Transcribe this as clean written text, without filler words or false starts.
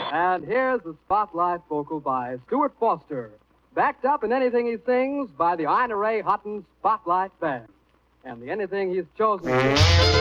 And here's the spotlight vocal by Stuart Foster, backed up in anything he sings by the Ina Ray Hutton Spotlight Band. And the anything he's chosen